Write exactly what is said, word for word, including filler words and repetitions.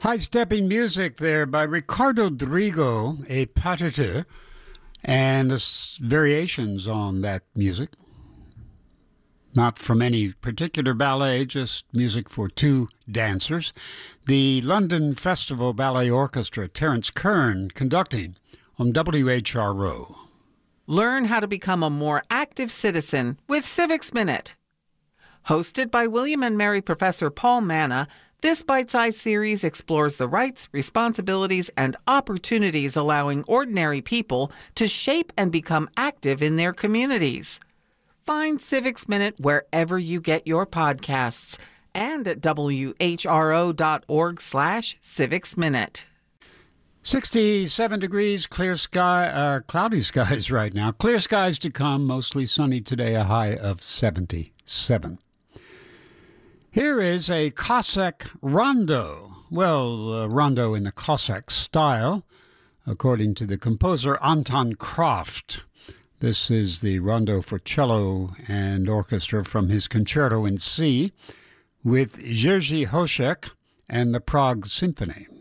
High-stepping music there by Ricardo Drigo, a partitur, and the s- variations on that music. Not from any particular ballet, just music for two dancers. The London Festival Ballet Orchestra, Terence Kern, conducting on W H R O. Learn how to become a more active citizen with Civics Minute. Hosted by William and Mary Professor Paul Manna, this bite-sized series explores the rights, responsibilities, and opportunities allowing ordinary people to shape and become active in their communities. Find Civics Minute wherever you get your podcasts and at W H R O dot org slash Civics Minute. sixty-seven degrees, clear sky, uh, cloudy skies right now. Clear skies to come, mostly sunny today, a high of seventy-seven. Here is a Cossack rondo. Well, a rondo in the Cossack style, according to the composer Anton Kraft. This is the rondo for cello and orchestra from his Concerto in C with Jerzy Hoszek and the Prague Symphony.